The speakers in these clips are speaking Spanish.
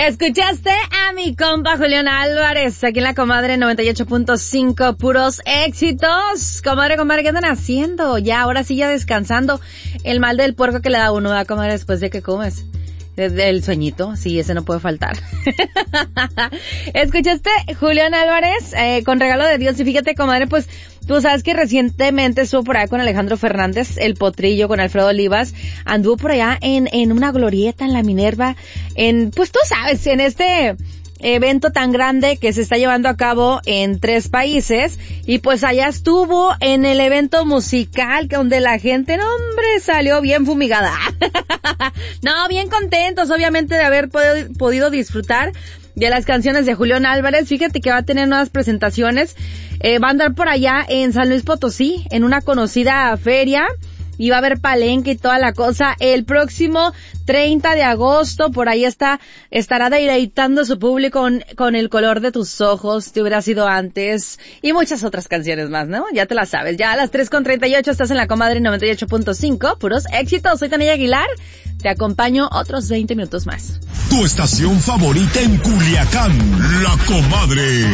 Escuchaste a mi compa Julián Álvarez, aquí en la Comadre 98.5, puros éxitos. Comadre, ¿qué andan haciendo? Ya, ahora sí, ya descansando. El mal del puerco que le da uno, ¿verdad, comadre, después de que comes? Desde el sueñito, sí, ese no puede faltar. Escuchaste Julián Álvarez, con regalo de Dios. Y fíjate, comadre, pues, tú sabes que recientemente estuvo por allá con Alejandro Fernández, el Potrillo, con Alfredo Olivas. Anduvo por allá en una glorieta en la Minerva, pues tú sabes, en este evento tan grande que se está llevando a cabo en 3 países, y pues allá estuvo en el evento musical donde la gente, no hombre, salió bien fumigada. No, bien contentos obviamente de haber podido disfrutar de las canciones de Julián Álvarez. Fíjate que va a tener nuevas presentaciones, va a andar por allá en San Luis Potosí, en una conocida feria, y va a haber palenque y toda la cosa. El próximo 30 de agosto, por ahí estará deleitando a su público con El color de tus ojos, Te hubiera sido antes, y muchas otras canciones más, ¿no? Ya te las sabes. Ya a las 3:38 estás en la Comadre 98.5, puros éxitos. Soy Tania Aguilar, te acompaño otros 20 minutos más. Tu estación favorita en Culiacán, La Comadre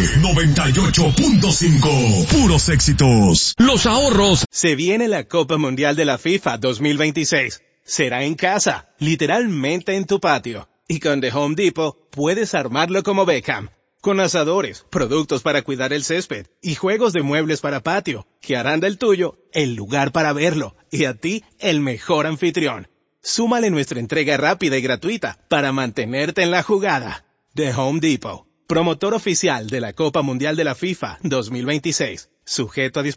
98.5, puros éxitos. Los ahorros. Se viene la Copa Mundial de la FIFA 2026. Será en casa, literalmente en tu patio. Y con The Home Depot puedes armarlo como Beckham. Con asadores, productos para cuidar el césped y juegos de muebles para patio, que harán del tuyo el lugar para verlo y a ti el mejor anfitrión. Súmale nuestra entrega rápida y gratuita para mantenerte en la jugada. The Home Depot, promotor oficial de la Copa Mundial de la FIFA 2026. Sujeto a disposición.